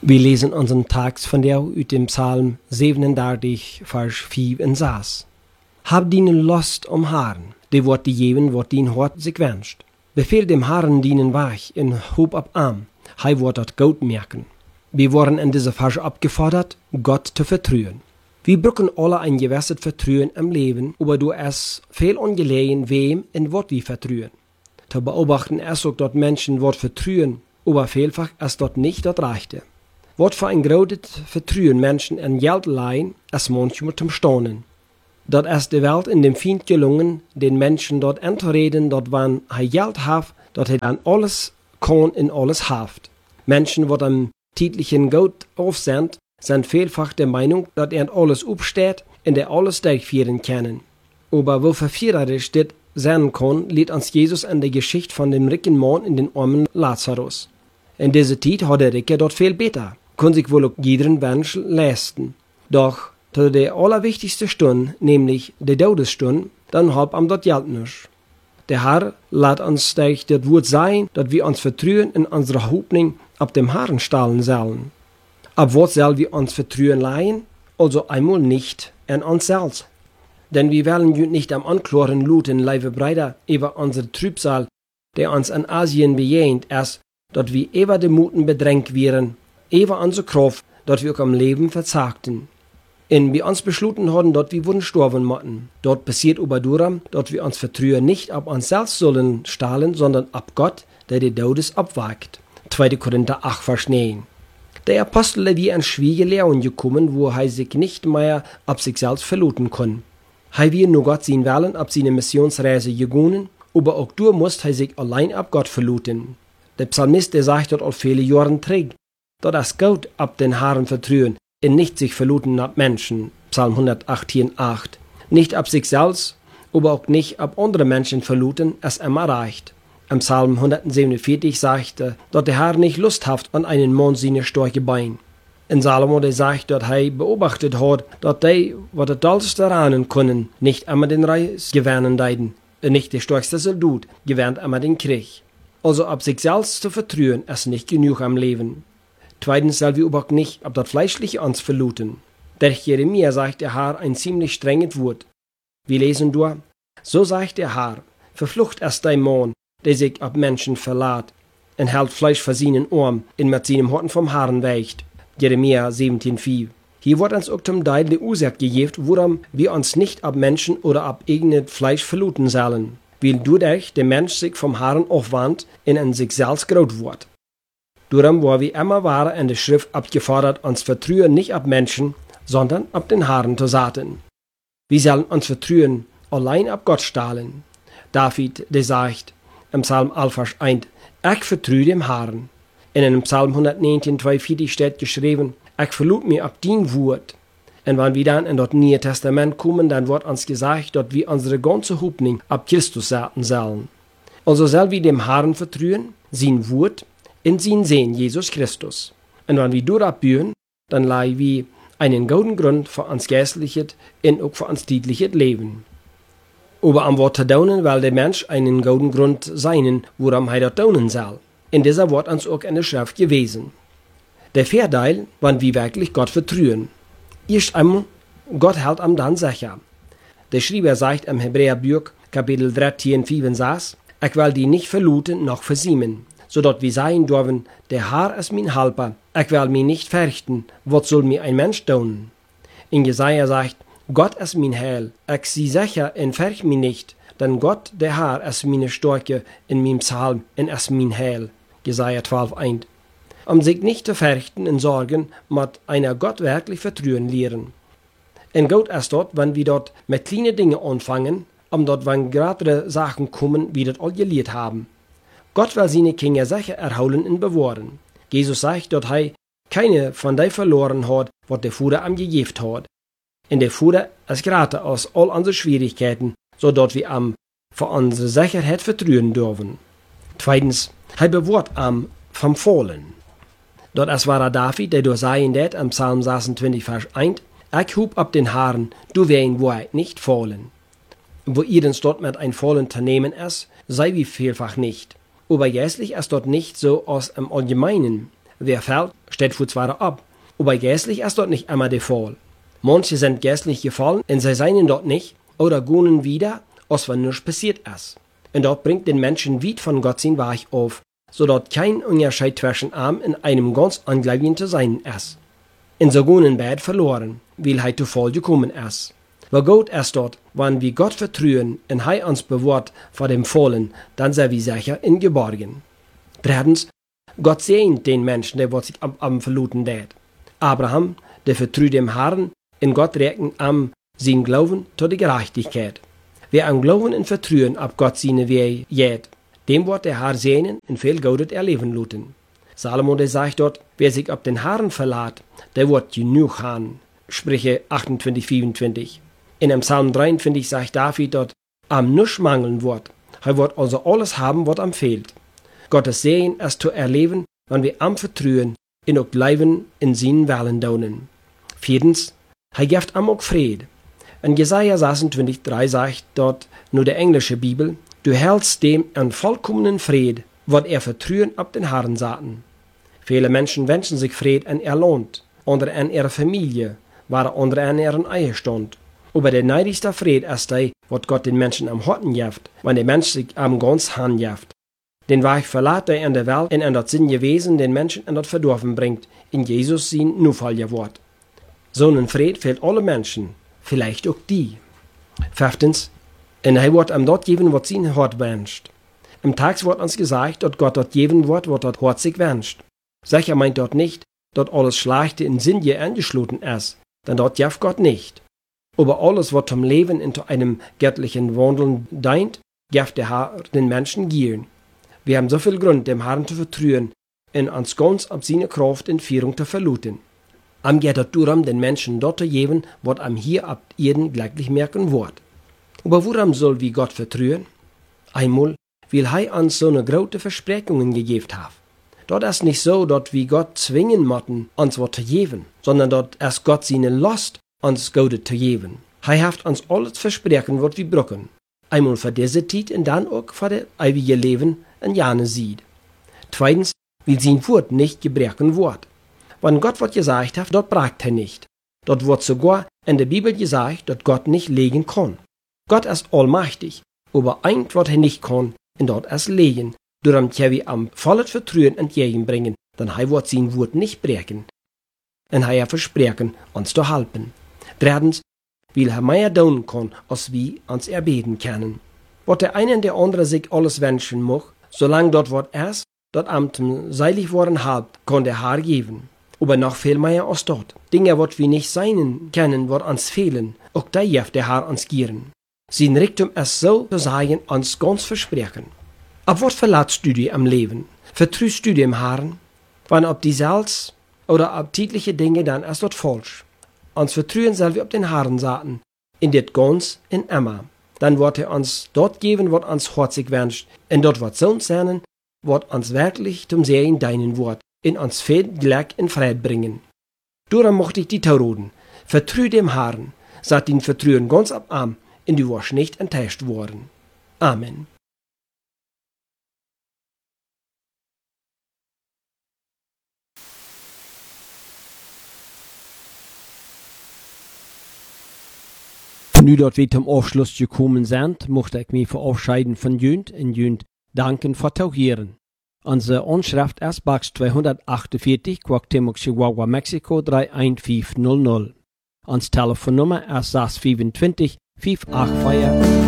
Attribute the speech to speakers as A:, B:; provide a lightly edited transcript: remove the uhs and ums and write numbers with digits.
A: Wir lesen unseren Text von der uit dem Psalm 37, Vers 4 en 6. Hab dienen Lust om Herren, det wordt die geven wat din hart zich wünscht. Befehl dem Herren dienen Weg in hoop op arm, hij wordt dat goed merken. Wir worden in dieser Vers abgefordert, Gott zu vertrauen. Wir brauchen alle ein gewisses Vertrauen im Leben, aber du es viel ungelegen wem und was wir vertrauen. Zu beobachten ist auch, dass Menschen was vertrauen, aber vielfach ist dort nicht das Rechte. Was für ein großes Vertrauen Menschen in Geld leihen, ist manchmal zum Staunen. Dort ist die Welt in dem Feind gelungen, den Menschen dort einzureden, dass wenn er Geld hat, dass er dann alles kann und alles haft. Menschen, die am täglichen Geld aufsend, sind vielfach der Meinung, dass er alles aufsteht und er alles durchführen kann. Aber wo verführerisch das sein kann, liegt uns Jesus in der Geschichte von dem reichen Mann in den armen Lazarus. In dieser Zeit hat der Ricke dort viel besser, kann sich wohl auch jeden Wunsch leisten. Doch zu der allerwichtigsten Stunde, nämlich der Todesstunde, dann halb am dort Geld nicht. Der Herr lässt uns durch das Wort sein, dass wir uns vertrauen in unserer Hoffnung ab dem Herrn stellen sollen. Ab was soll wir uns vertrauen leihen? Also einmal nicht in uns selbst. Denn wir wollen nicht am Anklagen luten, liebe Brüder, über unsere Trübsal, der uns in Asien bejähnt ist, dass wir über den Muten bedrängt wären, über unsere Kraft, dass wir auch am Leben verzagten. Und wir uns beschlossen haben, dass wir wurden sterben mochten. Dort passiert aber darum, dass wir uns vertrauen nicht ab uns selbst sollen stahlen, sondern ab Gott, der die Todes abwagt. 2. Korinther 8, Vers 9. Der Apostel ist wie ein Schwiegerlehrung gekommen, wo er sich nicht mehr ab sich selbst verluten kann. Er will nur Gott sein Willen ab seine Missionsreise gegangen, aber auch du musst er sich allein ab Gott verluten. Der Psalmist, der sagt dort auch viele Jahre trägt, dass es gut ab den Herrn vertrauen und nicht sich verluten ab Menschen. Psalm 118, 8. Nicht ab sich selbst, aber auch nicht ab andere Menschen verluten, es immer reicht. Im Psalm 147 sagt er, dass der Herr nicht Lust hat an einen Mann seine starke Bein. In Salomo, der sagt, dass er beobachtet hat, dass die, was das dollste rahnen können, nicht immer den Reis gewähren deiden, nicht der stärkste Soldat gewähnt immer den Krieg. Also ab sich selbst zu vertrauen, ist nicht genug am Leben. Zweitens soll wir aber nicht ab das Fleischliche uns verluten. Der Jeremia sagt der Herr ein ziemlich strenges Wort. Wir lesen durch, so sagt der Herr, verflucht ist dein Mann, der sich ab Menschen verlässt, und hält Fleisch für seinen Arm, und mit seinem Horten vom Herrn weicht. Jeremia 17,4. Hier wird uns auch zum Teil die Ursache gegeben, warum wir uns nicht ab Menschen oder ab irgendein Fleisch verluten sollen, weil dadurch der Mensch sich vom Herrn aufwandt und in sich selbst groß wird. Darum war wir immer waren in der Schrift abgefordert, uns vertrauen nicht ab Menschen, sondern ab den Herrn zu saten. Wir sollen uns vertrauen, allein ab Gott stahlen. David, der sagt, im Psalm 11, Vers 1, ich vertraue dem Herrn. In einem Psalm 119, 2,40 steht geschrieben, ich verlut mir ab dein Wort. Und wenn wir dann in das Neue Testament kommen, dann wird uns gesagt, dass wir unsere ganze Hoffnung ab Christus setzen sollen. Also sollen wir dem Herrn vertrauen, sein Wort, in sein Sehen, Jesus Christus. Und wenn wir darauf bauen, dann leihen wir einen guten Grund für uns geistliches und auch für uns tägliches Leben. Aber am Wort zu tun, weil der Mensch einen guten Grund sein, worum er das tun soll. In dieser Wort uns auch in der Schrift gewesen. Der Vorteil, wenn wir wirklich Gott vertrauen. Erst einmal, Gott hält am dann sicher. Der Schreiber sagt im Hebräerbuch, Kapitel 13, 5 und 6, ich will die nicht verluten noch versiemen, sodass wir sagen dürfen, der Herr ist mein Helfer, ich will mich nicht fürchten, was soll mir ein Mensch tun? In Jesaja sagt, Gott ist mein Heil, ich sie sicher und fürcht mich nicht, denn Gott, der Herr, ist meine Stärke in meinem Psalm und ist mein Heil. Jesaja 12, 1. Sich nicht zu fürchten und sorgen, muss einer Gott wirklich vertrauen lehren. Und Gott ist dort, wenn wir dort mit kleinen Dingen anfangen, dort, wenn gerade Sachen kommen, wie das all gelehrt haben. Gott will seine Kinder sicher erholen und bewahren. Jesus sagt, dass er keine von denen verloren hat, was der Vater am gegeben hat. Und der Vater ist gerade aus all unseren Schwierigkeiten, sodass wir am für unsere Sicherheit vertrauen dürfen. Zweitens, er bewahrt am vom Fallen. Dort es war David, der durch sein det am Psalm 26, Vers 1, ich hub ab den Haaren, du wen wo nicht fallen. Wo ihrens dort mit ein Fallen zu nehmen ist, sei wie vielfach nicht. Aber jährlich ist dort nicht so aus im Allgemeinen. Wer fällt, steht zwar ab, aber geistlich ist dort nicht immer der Fall. Manche sind geistlich gefallen und sie seien dort nicht oder gehen wieder, als wenn nichts passiert ist. Und dort bringt den Menschen weit von Gott sein Weg auf, sodass kein Unterschied zwischen ihm und einem ganz Ungläubigen zu sein ist. Und so gehen in Bett verloren, weil er zu Fall gekommen ist. Weil Gott ist dort, wenn wir Gott vertrauen und er uns bewahrt vor dem Fallen, dann sind wir sicher in Geborgen. Drittens, Gott segnet den Menschen, der sich am Verluten tät. Abraham, der vertraut dem Herrn, und Gott rechnet am sein Glauben zu der Gerechtigkeit. Wer am Glauben und Vertrauen ab Gott seine Wege geht, dem wird der Herr segnen und viel Gutes erleben lassen. Salomon, der sagt dort, wer sich auf den Herrn verlässt, der wird genug haben. Sprüche 28, 24. In dem Psalm 53 sagt David dort, am nichts mangeln wird. Er wird also alles haben, was ihm fehlt. Gottes Segen ist zu erleben, wenn wir am Vertrauen und auch Leben in seinen Willen daunen. Viertens, er gibt am auch Friede. In Jesaja 26,3 sagt dort nur der englische Bibel, du hältst dem an vollkommenen Fried, wird er Vertrauen ab den Herrn saten. Viele Menschen wünschen sich Fried in ihr Land, oder in ihrer Familie, oder in ihren Ehestand. Aber der neidigste Fried ist der, was Gott den Menschen am Horten jaft, wenn der Mensch sich am ganz Hand jaft. Den Weg verlässt er in der Welt und in das sinnige Wesen den Menschen in das Verdorfen bringt, in Jesus sein Nufalliger Wort. So ein Fried fehlt alle Menschen, vielleicht auch die. Fünftens, und er wird am dort geben, was sein Hort wünscht. Im Text wird uns gesagt, dass Gott dort geben wird, was dort Hort sich wünscht. Sicher meint dort nicht, dass alles Schlechte in Sünde angeschlossen ist, denn dort jaft Gott nicht. Aber alles, was zum Leben in einem göttlichen Wandeln dient, gibt der Herr den Menschen gern. Wir haben so viel Grund, dem Herrn zu vertrauen und uns ganz ab seine Kraft in Führung zu verluten. Am geht es darum, den Menschen dort zu geben, was am hier ab Erden gleichlich merken wird. Aber woran soll wir Gott vertrauen? Einmal, weil er uns so eine große Versprechungen gegeben hat. Dort ist nicht so, dass wir Gott zwingen müssen, uns was zu geben, sondern dort ist Gott seine Lust, uns Gutes zu geben. Er hat uns alles versprechen, was wir brauchen. Einmal für diese Zeit und dann auch für das ewige Leben in jene Zeit. Zweitens, weil sein Wort nicht gebrochen wird. Wenn Gott was gesagt hat, dort bragt er nicht. Dort wird sogar in der Bibel gesagt, dass Gott nicht legen kann. Gott ist allmächtig, aber eins, was er nicht kann, und dort ist legen. Darum können wir am volles Vertrauen entgegenbringen, denn er wird sein Wort nicht brechen. Und er hat versprochen, uns zu helfen. Drittens, weil er mehr tun kann, als wir uns erbeten können. Was der eine und der andere sich alles wünschen mag, solange dort was ist, dort am zum seilig worden hat, kann der Herr geben. Aber noch viel mehr als dort. Dinge, was wir nicht sein können, was uns fehlen, auch da darf der Herr uns geben. Sein Richtung ist so zu sagen, uns ganz versprechen. Ab was verlässt du dich am Leben? Vertraust du dem Herrn? Wenn ob die Salz oder ab tägliche Dinge, dann ist dort falsch. Uns vertrauen soll wir auf den Herrn saten, in det ganz in immer. Dann wird er uns dort geben, was uns herzlich wünscht, und dort wird so sein, was uns wirklich zum Sehen deinen Wort, in uns viel Glück in Frieden bringen. Darum mochte ich die Tauroden. Vertrau dem Herrn, sagt ihn Vertrauen ganz ab Arm, und du wirst nicht enttäuscht worden. Amen. Nu dat wir zum Abschluss gekommen sind, möchte ich mich verabschieden von Jünd und Jünd danken für Tauchieren. Unsere Anschrift ist Box 248, Cuauhtémoc, Chihuahua, Mexiko 31500. Unsere Telefonnummer ist 625 584